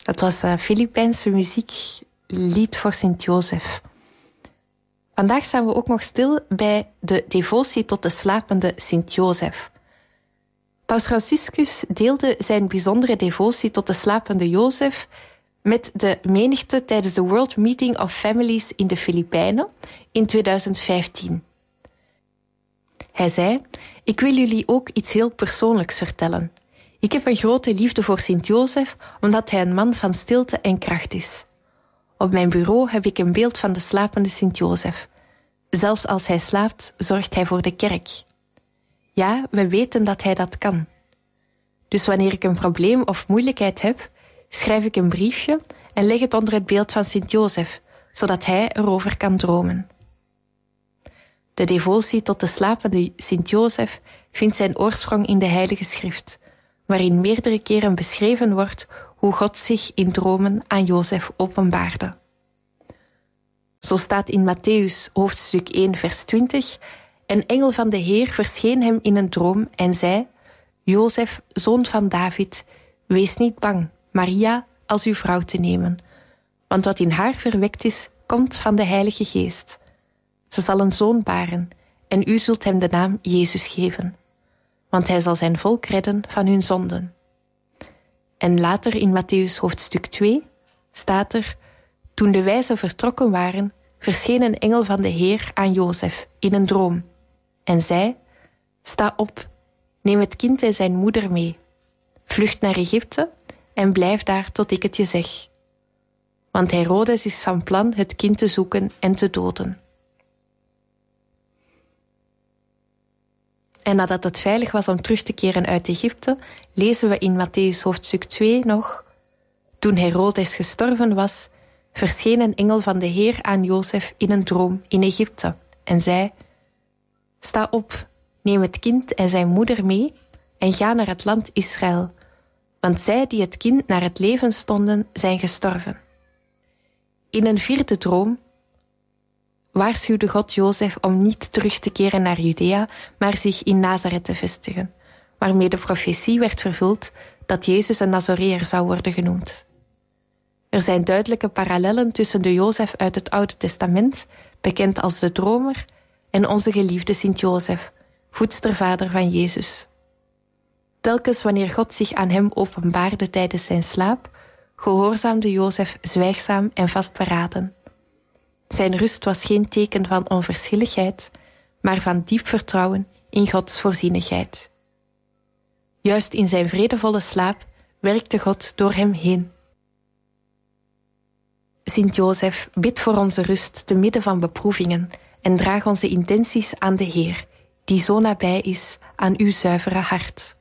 Het was Filipijnse muziek, lied voor Sint-Jozef. Vandaag staan we ook nog stil bij de devotie tot de slapende Sint-Jozef. Paus Franciscus deelde zijn bijzondere devotie tot de slapende Jozef met de menigte tijdens de World Meeting of Families in de Filipijnen in 2015. Hij zei: "Ik wil jullie ook iets heel persoonlijks vertellen. Ik heb een grote liefde voor Sint-Jozef omdat hij een man van stilte en kracht is. Op mijn bureau heb ik een beeld van de slapende Sint-Jozef. Zelfs als hij slaapt, zorgt hij voor de kerk. Ja, we weten dat hij dat kan. Dus wanneer ik een probleem of moeilijkheid heb, schrijf ik een briefje en leg het onder het beeld van Sint-Jozef, zodat hij erover kan dromen." De devotie tot de slapende Sint-Jozef vindt zijn oorsprong in de Heilige Schrift, waarin meerdere keren beschreven wordt hoe God zich in dromen aan Jozef openbaarde. Zo staat in Mattheüs hoofdstuk 1 vers 20: "Een engel van de Heer verscheen hem in een droom en zei: Jozef, zoon van David, wees niet bang Maria als uw vrouw te nemen, want wat in haar verwekt is, komt van de Heilige Geest. Ze zal een zoon baren en u zult hem de naam Jezus geven, want hij zal zijn volk redden van hun zonden." En later in Mattheüs hoofdstuk 2 staat er: "Toen de wijzen vertrokken waren, verscheen een engel van de Heer aan Jozef in een droom en zei: Sta op, neem het kind en zijn moeder mee. Vlucht naar Egypte en blijf daar tot ik het je zeg. Want Herodes is van plan het kind te zoeken en te doden." En nadat het veilig was om terug te keren uit Egypte, lezen we in Mattheüs hoofdstuk 2 nog: "Toen Herodes gestorven was, verscheen een engel van de Heer aan Jozef in een droom in Egypte en zei: Sta op, neem het kind en zijn moeder mee en ga naar het land Israël, want zij die het kind naar het leven stonden, zijn gestorven." In een vierde droom waarschuwde God Jozef om niet terug te keren naar Judea, maar zich in Nazareth te vestigen, waarmee de profetie werd vervuld dat Jezus een Nazoreër zou worden genoemd. Er zijn duidelijke parallellen tussen de Jozef uit het Oude Testament, bekend als de dromer, en onze geliefde Sint-Jozef, voedstervader van Jezus. Telkens wanneer God zich aan hem openbaarde tijdens zijn slaap, gehoorzaamde Jozef zwijgzaam en vastberaden. Zijn rust was geen teken van onverschilligheid, maar van diep vertrouwen in Gods voorzienigheid. Juist in zijn vredevolle slaap werkte God door hem heen. Sint-Jozef, bid voor onze rust te midden van beproevingen en draag onze intenties aan de Heer, die zo nabij is aan uw zuivere hart.